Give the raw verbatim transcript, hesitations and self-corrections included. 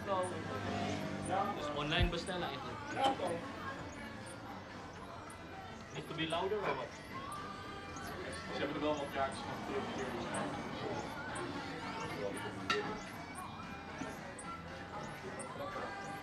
Just online basta lang ito. Need to be louder or what? Ze hebben er wel wat jaartjes van veertig keer.